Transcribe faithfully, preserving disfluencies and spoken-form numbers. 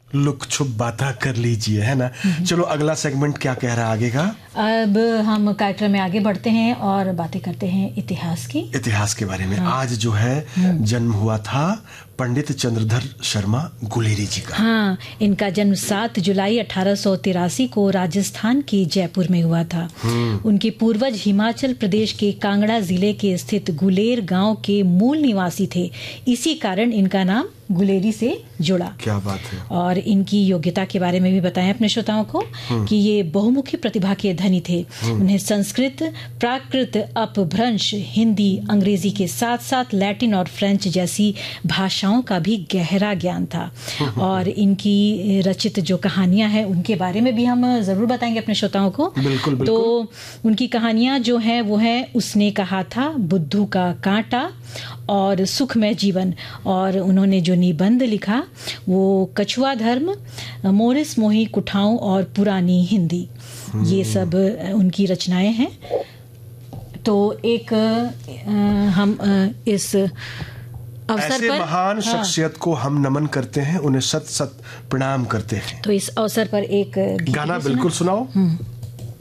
Look छुप बाता कर लीजिए, है ना। चलो अगला सेगमेंट क्या कह रहा है आगे का। अब हम कार्यक्रम में आगे बढ़ते हैं और बातें करते हैं इतिहास की इतिहास के बारे में। हाँ। आज जो है जन्म हुआ था पंडित चंद्रधर शर्मा गुलेरी जी का। हाँ, इनका जन्म सात जुलाई अठारह सौ तिरासी को राजस्थान के जयपुर में हुआ था। उनके पूर्वज हिमाचल प्रदेश के कांगड़ा जिले के स्थित गुलेर गांव के मूल निवासी थे। इसी कारण इनका नाम गुलेरी से जुड़ा। क्या बात है। और इनकी योग्यता के बारे में भी बताएं अपने श्रोताओं को कि ये बहुमुखी प्रतिभा के धनी थे। उन्हें संस्कृत, प्राकृत, अपभ्रंश, हिंदी, अंग्रेजी के साथ साथ लैटिन और फ्रेंच जैसी भाषाओं का भी गहरा ज्ञान था। और इनकी रचित जो कहानियां हैं उनके बारे में भी हम जरूर बताएंगे अपने श्रोताओं को। बिल्कुल, बिल्कुल। तो उनकी कहानियां जो है वो है उसने कहा था, बुद्धू का कांटा और सुखमय जीवन। और उन्होंने जो निबंध लिखा वो कछुआ धर्म, मोरिस मोही कुठाऊं और पुरानी हिंदी, ये सब उनकी रचनाएं हैं। तो एक हम इस अवसर ऐसे पर महान हाँ, शख्सियत को हम नमन करते हैं, उन्हें सत सत प्रणाम करते हैं। तो इस अवसर पर एक गाना बिल्कुल सुनाओ।